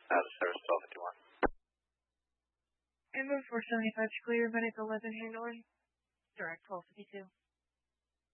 Service 1251. Ambulance 475 to clear, medic 11 handling. Direct 1252.